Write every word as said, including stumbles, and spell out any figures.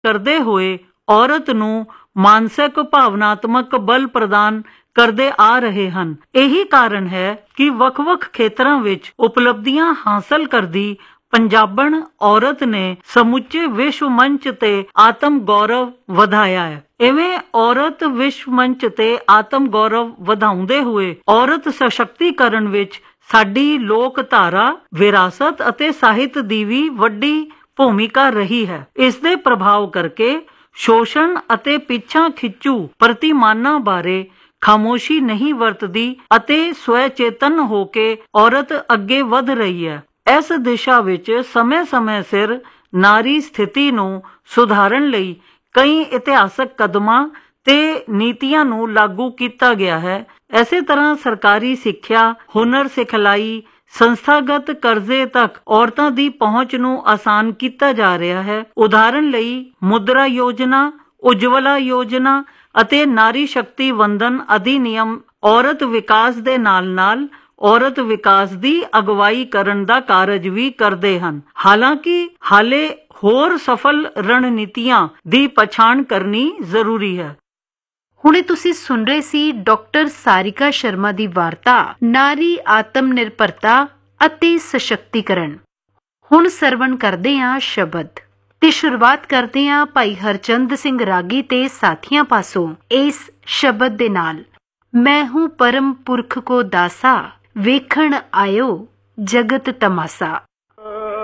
ਕਰਦੇ ਹੋਏ ਔਰਤ ਨੂੰ ਮਾਨਸਿਕ ਭਾਵਨਾਤਮਕ ਬਲ ਪ੍ਰਦਾਨ ਕਰਦੇ ਆ ਰਹੇ ਹਨ। ਇਹੀ ਕਾਰਨ ਹੈ ਕਿ ਵੱਖ-ਵੱਖ ਖੇਤਰਾਂ ਵਿੱਚ ਉਪਲਬਧੀਆਂ ਹਾਸਲ ਕਰਦੀ ਪੰਜਾਬਣ ਔਰਤ ਨੇ ਸਮੁੱਚੇ ਵਿਸ਼ਵ ਮੰਚ ਤੇ ਆਤਮ ਗੌਰਵ ਵਧਾਇਆ ਹੈ। ਇਵੇਂ ਔਰਤ ਵਿਸ਼ਵ ਮੰਚ ਤੇ ਆਤਮ ਗੌਰਵ ਵਧਾਉਂਦੇ ਹੋਏ ਔਰਤ ਸਸ਼ਕਤੀਕਰਨ ਵਿੱਚ ਸਾਡੀ ਲੋਕ ਧਾਰਾ, ਵਿਰਾਸਤ ਅਤੇ ਸਾਹਿਤ ਦੀ ਵੀ ਵੱਡੀ ਭੂਮਿਕਾ ਰਹੀ ਹੈ। ਇਸ ਦੇ ਪ੍ਰਭਾਵ ਕਰਕੇ ਸ਼ੋਸ਼ਣ ਅਤੇ ਪਿੱਛਾ ਖਿੱਚੂ ਪ੍ਰਤੀਮਾਨਾਂ ਬਾਰੇ ਖਾਮੋਸ਼ੀ ਨਹੀਂ ਵਰਤਦੀ ਅਤੇ ਸਵੈ-ਚੇਤਨ ਹੋ ਕੇ ਔਰਤ ਅੱਗੇ ਵਧ ਰਹੀ ਹੈ। ਇਸ ਦਿਸ਼ਾ ਵਿੱਚ ਸਮੇਂ-ਸਮੇਂ ਸਿਰ ਨਾਰੀ ਸਥਿਤੀ ਨੂੰ ਸੁਧਾਰਨ ਲਈ ਕਈ ਇਤਿਹਾਸਕ ਕਦਮਾਂ ਤੇ ਨੀਤੀਆਂ ਨੂੰ ਲਾਗੂ ਕੀਤਾ ਗਿਆ ਹੈ। ਇਸੇ ਤਰ੍ਹਾਂ ਸਰਕਾਰੀ ਸਿੱਖਿਆ, ਹੁਨਰ ਸਿਖਲਾਈ, ਸੰਸਥਾਗਤ ਕਰਜ਼ੇ ਤੱਕ ਔਰਤਾਂ ਦੀ ਪਹੁੰਚ ਨੂੰ ਆਸਾਨ ਕੀਤਾ ਜਾ ਰਿਹਾ ਹੈ। ਉਦਾਹਰਨ ਲਈ ਮੁਦਰਾ ਯੋਜਨਾ, ਉਜਵਲਾ ਯੋਜਨਾ ਅਤੇ ਨਾਰੀ ਸ਼ਕਤੀ ਵੰਦਨ ਅਧਿਨਿਯਮ ਔਰਤ ਵਿਕਾਸ ਦੇ ਨਾਲ-ਨਾਲ ਔਰਤ ਵਿਕਾਸ ਦੀ ਅਗਵਾਈ ਕਰਨ ਦਾ ਕਾਰਜ ਵੀ ਕਰਦੇ ਹਨ। ਹਾਲਾਂਕਿ ਹਾਲੇ ਹੋਰ ਸਫਲ ਰਣਨੀਤੀਆਂ ਦੀ ਪਛਾਣ ਕਰਨੀ ਜ਼ਰੂਰੀ ਹੈ। ਹੁਣੇ ਤੁਸੀਂ ਸੁਣ ਰਹੇ ਸੀ ਡਾਕਟਰ ਸਾਰਿਕਾ ਸ਼ਰਮਾ ਦੀ ਵਾਰਤਾ ਨਾਰੀ ਆਤਮ ਨਿਰਭਰਤਾ ਅਤੇ ਸਸ਼ਕਤੀਕਰਨ। ਹੁਣ ਸਰਵਣ ਕਰਦੇ ਹਾਂ ਸ਼ਬਦ ਤੇ ਸ਼ੁਰੂਆਤ ਕਰਦੇ ਹਾਂ ਭਾਈ ਹਰਚੰਦ ਸਿੰਘ ਰਾਗੀ ਤੇ ਸਾਥੀਆਂ ਪਾਸੋਂ ਇਸ ਸ਼ਬਦ ਦੇ ਨਾਲ। ਮੈਂ ਹੂੰ ਪਰਮ ਪੁਰਖ ਕੋ ਦਾਸਾ, ਵੇਖਣ ਆਇਓ ਜਗਤ ਤਮਾਸਾ।